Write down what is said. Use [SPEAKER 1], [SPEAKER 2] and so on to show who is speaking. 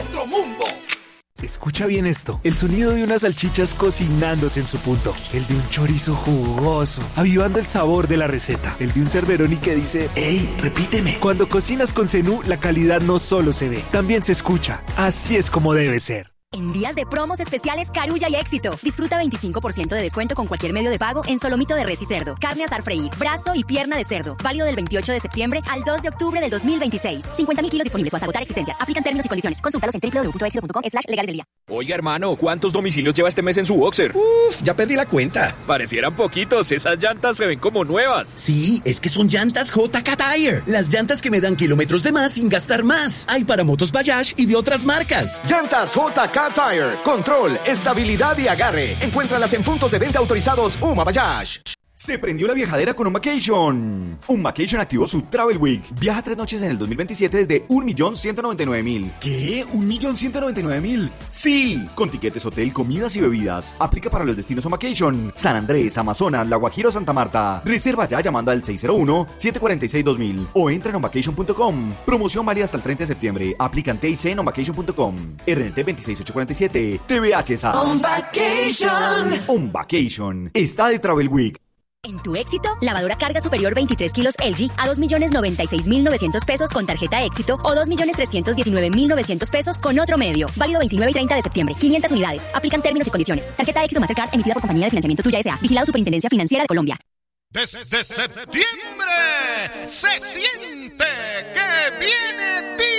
[SPEAKER 1] otro mundo.
[SPEAKER 2] Escucha bien esto, el sonido de unas salchichas cocinándose en su punto, el de un chorizo jugoso, avivando el sabor de la receta, el de un Cerberoni que dice, ¡Ey, repíteme! Cuando cocinas con Zenú, la calidad no solo se ve, también se escucha. Así es como debe ser.
[SPEAKER 3] En días de promos especiales Carulla y Éxito. Disfruta 25% de descuento con cualquier medio de pago en solomito de res y cerdo, carne asar freír, brazo y pierna de cerdo. Válido del 28 de septiembre al 2 de octubre del 2026. 50.000 kilos disponibles o hasta agotar existencias. Aplican términos y condiciones. Consúltalos en www.exito.com/legales del día.
[SPEAKER 4] Oiga, hermano, ¿cuántos domicilios lleva este mes en su boxer?
[SPEAKER 5] Ya perdí la cuenta.
[SPEAKER 4] Parecieran poquitos, esas llantas se ven como nuevas.
[SPEAKER 5] Sí, es que son llantas JK Tire. Las llantas que me dan kilómetros de más sin gastar más. Hay para motos Bajaj y de otras marcas.
[SPEAKER 6] Llantas JK Tire. Control, estabilidad y agarre. Encuéntralas en puntos de venta autorizados UMA Bajaj.
[SPEAKER 7] Se prendió la viajadera con un vacation. Un vacation activó su Travel Week. Viaja 3 noches en el 2027 desde 1.199.000. ¿Qué? ¿1.199.000? Sí, con tiquetes, hotel, comidas y bebidas. Aplica para los destinos on vacation: San Andrés, Amazonas, La Guajira o Santa Marta. Reserva ya llamando al 601-746-2000 o entra en onvacation.com. Promoción válida hasta el 30 de septiembre. Aplican TIC en onvacation.com. RNT 26847. TVH SA.
[SPEAKER 1] On Vacation.
[SPEAKER 7] On Vacation. Está de Travel Week.
[SPEAKER 3] En tu Éxito, lavadora carga superior 23 kilos LG a 2.096.900 pesos con tarjeta Éxito o 2.319.900 pesos con otro medio. Válido 29 y 30 de septiembre. 500 unidades. Aplican términos y condiciones. Tarjeta Éxito Mastercard emitida por Compañía de Financiamiento Tuya S.A. Vigilado Superintendencia Financiera de Colombia.
[SPEAKER 8] Desde septiembre se siente que viene